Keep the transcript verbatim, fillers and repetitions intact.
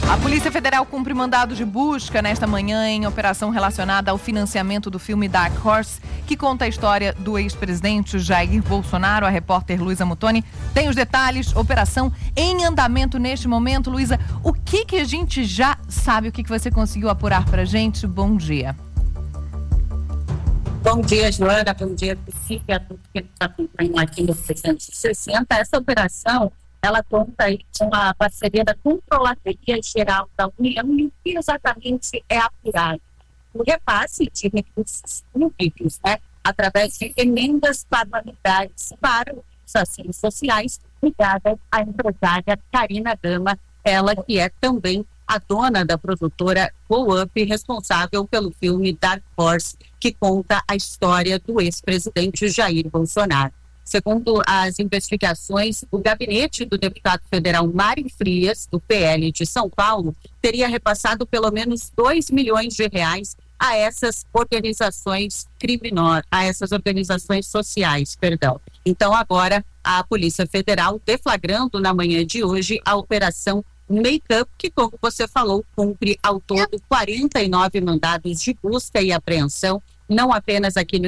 A Polícia Federal cumpre mandado de busca nesta manhã em operação relacionada ao financiamento do filme Dark Horse, que conta a história do ex-presidente Jair Bolsonaro. A repórter Luísa Muttoni tem os detalhes. Operação em andamento neste momento. Luísa, o que que a gente já sabe? O que que você conseguiu apurar pra gente? Bom dia. Bom dia, Joana. Bom dia, Priscila, a todos que estão acompanhando aqui no trezentos e sessenta. Essa operação, ela conta aí com a parceria da Controladoria Geral da União e o que exatamente é apurado? O repasse de recursos públicos, né, através de emendas parlamentares para as ações sociais ligadas à empresária Karina Gama, ela que é também a dona da produtora Go Up, responsável pelo filme Dark Horse, que conta a história do ex-presidente Jair Bolsonaro. Segundo as investigações, o gabinete do deputado federal Mário Frias, do P L de São Paulo, teria repassado pelo menos dois milhões de reais a essas organizações criminosas, a essas organizações sociais, perdão. Então agora a Polícia Federal deflagrando na manhã de hoje a operação Make-up, que, como você falou, cumpre ao todo quarenta e nove mandados de busca e apreensão, não apenas aqui no